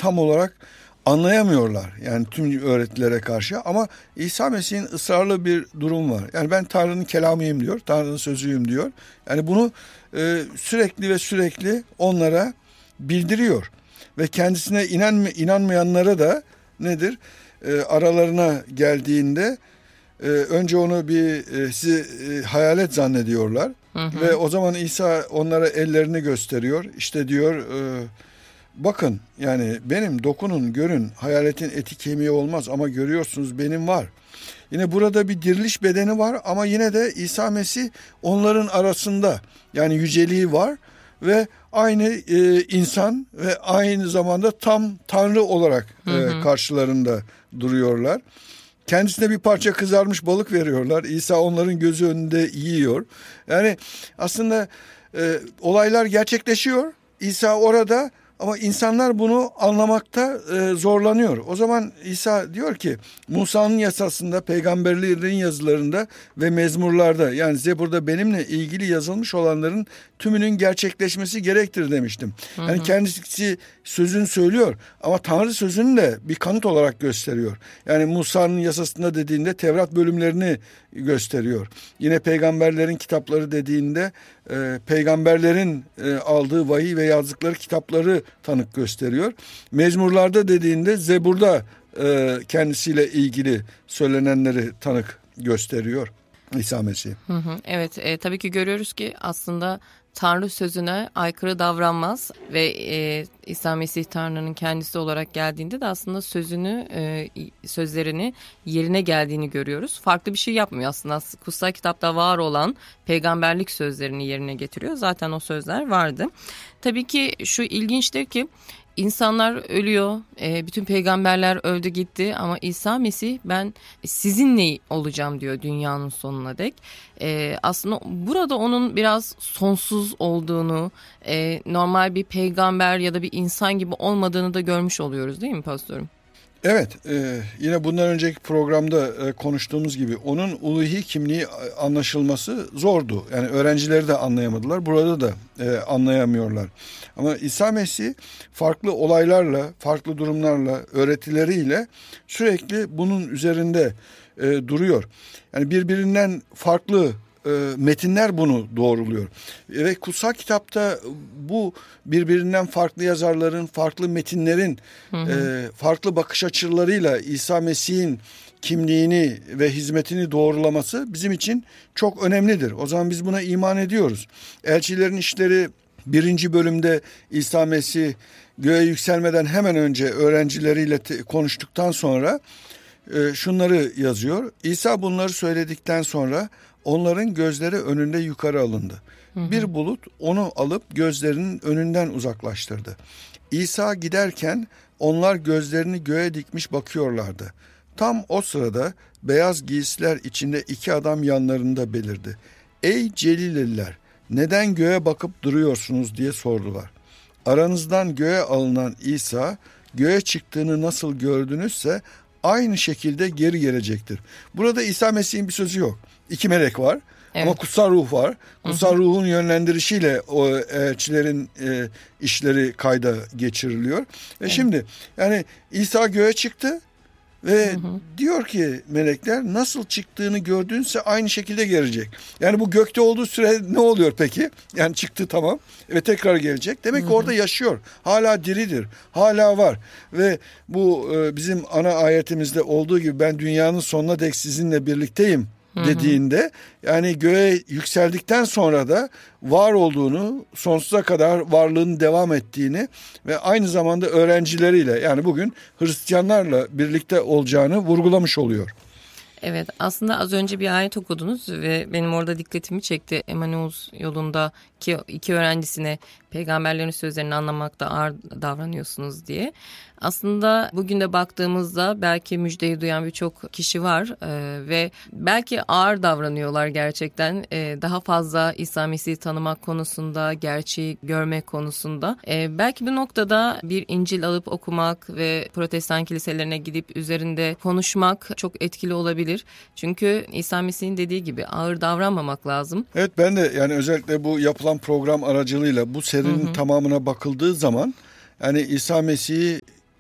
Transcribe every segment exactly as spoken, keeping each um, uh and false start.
tam olarak anlayamıyorlar. Yani tüm öğretilere karşı, ama İsa Mesih'in ısrarlı bir durum var. Yani ben Tanrı'nın kelamıyım diyor, Tanrı'nın sözüyüm diyor. Yani bunu e, sürekli ve sürekli onlara bildiriyor. Ve kendisine inan, inanmayanlara da nedir? E, aralarına geldiğinde e, önce onu bir e, sizi e, hayalet zannediyorlar. Hı hı. Ve o zaman İsa onlara ellerini gösteriyor. İşte diyor... E, Bakın, yani benim, dokunun, görün, hayaletin eti kemiği olmaz ama görüyorsunuz benim var. Yine burada bir diriliş bedeni var ama yine de İsa Mesih onların arasında, yani yüceliği var ve aynı e, insan ve aynı zamanda tam Tanrı olarak e, hı hı. karşılarında duruyorlar. Kendisine bir parça kızarmış balık veriyorlar. İsa onların gözü önünde yiyor. Yani aslında e, olaylar gerçekleşiyor. İsa orada. Ama insanlar bunu anlamakta e, zorlanıyor. O zaman İsa diyor ki Musa'nın yasasında, peygamberlerin yazılarında ve mezmurlarda, yani Zebur'da benimle ilgili yazılmış olanların tümünün gerçekleşmesi gerektir demiştim. Hı hı. Yani kendisi sözün söylüyor ama Tanrı sözünü de bir kanıt olarak gösteriyor. Yani Musa'nın yasasında dediğinde Tevrat bölümlerini gösteriyor. Yine peygamberlerin kitapları dediğinde e, peygamberlerin e, aldığı vahiy ve yazdıkları kitapları tanık gösteriyor. Mezmurlarda dediğinde Zebur'da e, kendisiyle ilgili söylenenleri tanık gösteriyor İsa Mesih. Hı hı, evet, e, tabii ki görüyoruz ki aslında Tanrı sözüne aykırı davranmaz ve e, İsa Mesih Tanrı'nın kendisi olarak geldiğinde de aslında sözünü, e, sözlerini yerine geldiğini görüyoruz. Farklı bir şey yapmıyor aslında. Kutsal kitapta var olan peygamberlik sözlerini yerine getiriyor. Zaten o sözler vardı. Tabii ki şu ilginçtir ki İnsanlar ölüyor, e, bütün peygamberler öldü gitti ama İsa Mesih ben sizinle olacağım diyor dünyanın sonuna dek. E, aslında burada onun biraz sonsuz olduğunu, e, normal bir peygamber ya da bir insan gibi olmadığını da görmüş oluyoruz değil mi pastörüm? Evet, e, yine bundan önceki programda e, konuştuğumuz gibi onun uluhi kimliği anlaşılması zordu. Yani öğrencileri de anlayamadılar, burada da e, anlayamıyorlar. Ama İsa Mesih farklı olaylarla, farklı durumlarla, öğretileriyle sürekli bunun üzerinde e, duruyor. Yani birbirinden farklı e, metinler bunu doğruluyor. Ve kutsal kitapta bu birbirinden farklı yazarların, farklı metinlerin hı hı. E, farklı bakış açılarıyla İsa Mesih'in kimliğini ve hizmetini doğrulaması bizim için çok önemlidir. O zaman biz buna iman ediyoruz. Elçilerin İşleri birinci bölümde İsa Mesih göğe yükselmeden hemen önce öğrencileriyle te- konuştuktan sonra e, şunları yazıyor. İsa bunları söyledikten sonra onların gözleri önünde yukarı alındı. Hı hı. Bir bulut onu alıp gözlerinin önünden uzaklaştırdı. İsa giderken onlar gözlerini göğe dikmiş bakıyorlardı. Tam o sırada beyaz giysiler içinde iki adam yanlarında belirdi. Ey Celileliler, neden göğe bakıp duruyorsunuz diye sordular. Aranızdan göğe alınan İsa, göğe çıktığını nasıl gördünüzse aynı şekilde geri gelecektir. Burada İsa Mesih'in bir sözü yok. İki melek var. Evet. Ama kutsal ruh var. Kutsal hı hı. ruhun yönlendirişiyle o elçilerin e, işleri kayda geçiriliyor. Ve evet. şimdi yani İsa göğe çıktı ve hı hı. diyor ki melekler nasıl çıktığını gördüğünse aynı şekilde gelecek. Yani bu gökte olduğu süre ne oluyor peki? Yani çıktı tamam ve tekrar gelecek. Demek hı hı. ki orada yaşıyor. Hala diridir. Hala var. Ve bu e, bizim ana ayetimizde olduğu gibi ben dünyanın sonuna dek sizinle birlikteyim dediğinde yani göğe yükseldikten sonra da var olduğunu, sonsuza kadar varlığının devam ettiğini ve aynı zamanda öğrencileriyle yani bugün Hristiyanlarla birlikte olacağını vurgulamış oluyor. Evet, aslında az önce bir ayet okudunuz ve benim orada dikkatimi çekti. Emmaus yolundaki iki öğrencisine peygamberlerin sözlerini anlamakta ağır davranıyorsunuz diye. Aslında bugün de baktığımızda belki müjdeyi duyan birçok kişi var ee, ve belki ağır davranıyorlar gerçekten. Ee, daha fazla İsa Mesih'i tanımak konusunda, gerçeği görmek konusunda. Ee, belki bu noktada bir İncil alıp okumak ve protestan kiliselerine gidip üzerinde konuşmak çok etkili olabilir. Çünkü İsa Mesih'in dediği gibi ağır davranmamak lazım. Evet, ben de yani özellikle bu yapılan program aracılığıyla bu serinin hı hı. tamamına bakıldığı zaman yani İsa Mesih'i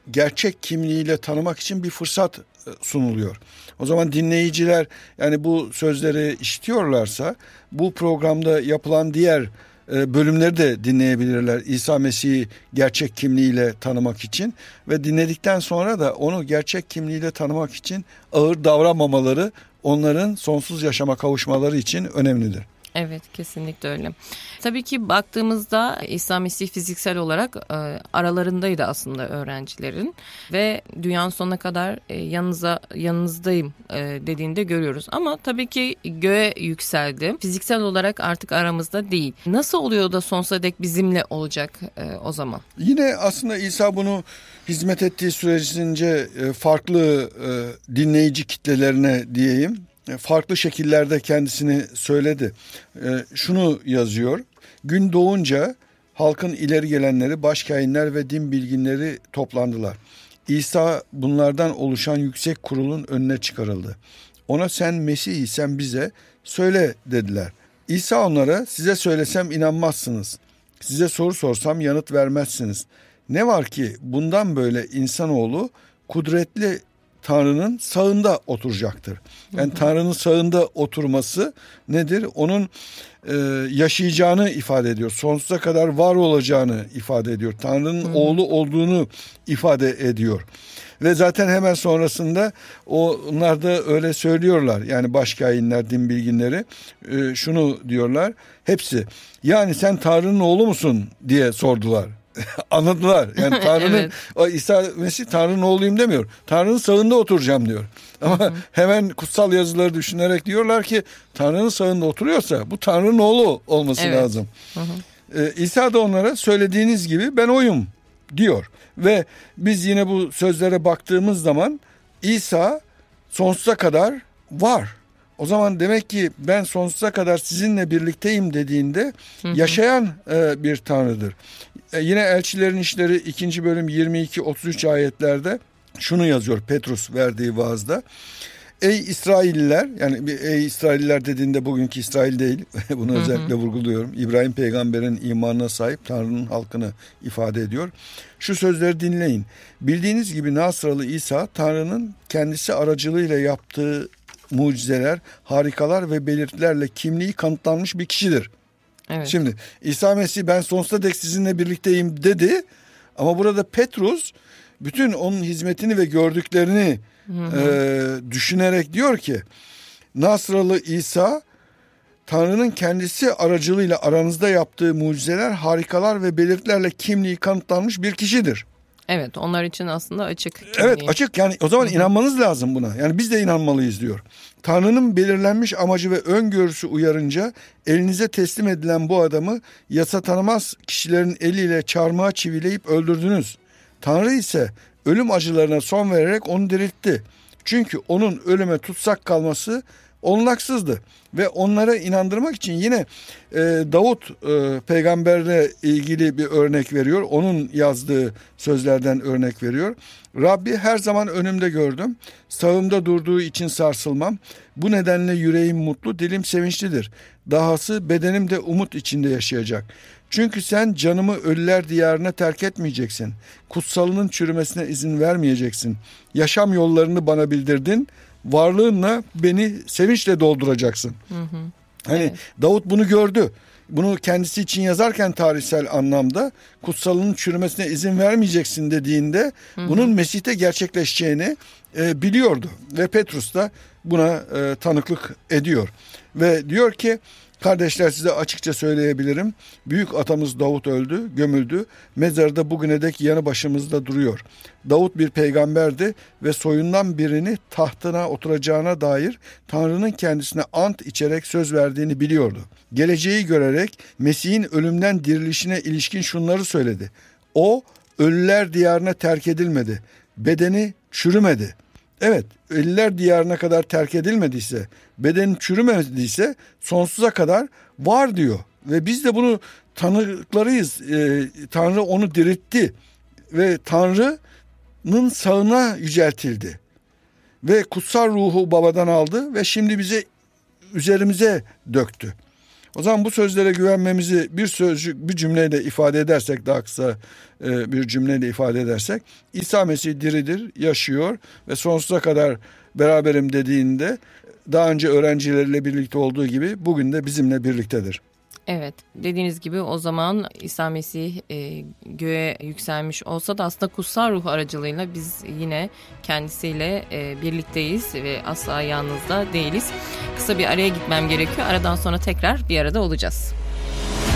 gerçek kimliğiyle tanımak için bir fırsat sunuluyor. O zaman dinleyiciler yani bu sözleri işitiyorlarsa bu programda yapılan diğer bölümleri de dinleyebilirler İsa Mesih'i gerçek kimliğiyle tanımak için ve dinledikten sonra da onu gerçek kimliğiyle tanımak için ağır davranmamaları onların sonsuz yaşama kavuşmaları için önemlidir. Evet, kesinlikle öyle. Tabii ki baktığımızda İsa Mesih fiziksel olarak e, aralarındaydı aslında öğrencilerin ve dünyanın sonuna kadar e, yanınıza yanınızdayım e, dediğinde görüyoruz. Ama tabii ki göğe yükseldi. Fiziksel olarak artık aramızda değil. Nasıl oluyor da sonsuza dek bizimle olacak e, o zaman? Yine aslında İsa bunu hizmet ettiği sürecince e, farklı e, dinleyici kitlelerine diyeyim, farklı şekillerde kendisini söyledi. E, şunu yazıyor. Gün doğunca halkın ileri gelenleri, başkâhinler ve din bilginleri toplandılar. İsa bunlardan oluşan yüksek kurulun önüne çıkarıldı. Ona sen Mesih'isen bize söyle dediler. İsa onlara size söylesem inanmazsınız. Size soru sorsam yanıt vermezsiniz. Ne var ki bundan böyle insanoğlu kudretli Tanrı'nın sağında oturacaktır. Yani hı hı. Tanrı'nın sağında oturması nedir? Onun e, yaşayacağını ifade ediyor. Sonsuza kadar var olacağını ifade ediyor. Tanrı'nın hı hı. oğlu olduğunu ifade ediyor. Ve zaten hemen sonrasında onlar da öyle söylüyorlar. Yani başkâhinler, din bilginleri e, şunu diyorlar. Hepsi yani sen Tanrı'nın oğlu musun diye sordular. Anladılar. Yani Tanrı'nın evet. O İsa Mesih Tanrı'nın oğluyum demiyor. Tanrı'nın sağında oturacağım diyor. Ama hı hı. hemen kutsal yazıları düşünerek diyorlar ki Tanrı'nın sağında oturuyorsa bu Tanrı'nın oğlu olması evet. lazım. Hı hı. Ee, İsa da onlara söylediğiniz gibi ben oyum diyor. Ve biz yine bu sözlere baktığımız zaman İsa sonsuza kadar var. O zaman demek ki ben sonsuza kadar sizinle birlikteyim dediğinde hı hı. yaşayan e, bir Tanrı'dır. E, yine Elçilerin İşleri ikinci bölüm yirmi iki otuz üç ayetlerde şunu yazıyor Petrus verdiği vaazda. Ey İsrailliler, yani ey İsrailliler dediğinde bugünkü İsrail değil, bunu hı hı. özellikle vurguluyorum. İbrahim peygamberin imanına sahip Tanrı'nın halkını ifade ediyor. Şu sözleri dinleyin. Bildiğiniz gibi Nasralı İsa Tanrı'nın kendisi aracılığıyla yaptığı mucizeler, harikalar ve belirtilerle kimliği kanıtlanmış bir kişidir. Evet. Şimdi İsa Mesih ben sonsuza dek sizinle birlikteyim dedi. Ama burada Petrus bütün onun hizmetini ve gördüklerini hı hı. E, düşünerek diyor ki Nasralı İsa Tanrı'nın kendisi aracılığıyla aranızda yaptığı mucizeler, harikalar ve belirtilerle kimliği kanıtlanmış bir kişidir. Evet, onlar için aslında açık. Kimliği. Evet, açık. Yani o zaman Hı-hı. inanmanız lazım buna. Yani biz de inanmalıyız diyor. Tanrı'nın belirlenmiş amacı ve öngörüsü uyarınca elinize teslim edilen bu adamı yasa tanımaz kişilerin eliyle çarmıha çivileyip öldürdünüz. Tanrı ise ölüm acılarına son vererek onu diriltti. Çünkü onun ölüme tutsak kalması olunaksızdı. Ve onlara inandırmak için yine e, Davut e, peygamberle ilgili bir örnek veriyor. Onun yazdığı sözlerden örnek veriyor. Rabbi her zaman önümde gördüm. Sağımda durduğu için sarsılmam. Bu nedenle yüreğim mutlu, dilim sevinçlidir. Dahası bedenim de umut içinde yaşayacak. Çünkü sen canımı ölüler diyarına terk etmeyeceksin. Kutsalının çürümesine izin vermeyeceksin. Yaşam yollarını bana bildirdin. Varlığınla beni sevinçle dolduracaksın. Hı hı. Hani evet. Davut bunu gördü. Bunu kendisi için yazarken tarihsel anlamda kutsalının çürümesine izin vermeyeceksin dediğinde hı hı. bunun Mesih'te gerçekleşeceğini e, biliyordu. Ve Petrus da buna e, tanıklık ediyor. Ve diyor ki kardeşler size açıkça söyleyebilirim. Büyük atamız Davut öldü, gömüldü. Mezarda bugüne dek yanı başımızda duruyor. Davut bir peygamberdi ve soyundan birini tahtına oturacağına dair Tanrı'nın kendisine ant içerek söz verdiğini biliyordu. Geleceği görerek Mesih'in ölümden dirilişine ilişkin şunları söyledi. O ölüler diyarına terk edilmedi. Bedeni çürümedi. Evet, ölüler diyarına kadar terk edilmediyse, beden çürümediyse sonsuza kadar var diyor. Ve biz de bunu tanıklarıyız. Ee, Tanrı onu diriltti ve Tanrı'nın sağına yüceltildi. Ve kutsal ruhu babadan aldı ve şimdi bize üzerimize döktü. O zaman bu sözlere güvenmemizi bir sözcük, bir cümleyle ifade edersek, daha kısa bir cümleyle ifade edersek, İsa Mesih diridir, yaşıyor ve sonsuza kadar beraberim dediğinde daha önce öğrencileriyle birlikte olduğu gibi bugün de bizimle birliktedir. Evet, dediğiniz gibi o zaman İsa Mesih e, göğe yükselmiş olsa da aslında kutsal ruh aracılığıyla biz yine kendisiyle e, birlikteyiz ve asla yalnız da değiliz. Kısa bir araya gitmem gerekiyor. Aradan sonra tekrar bir arada olacağız.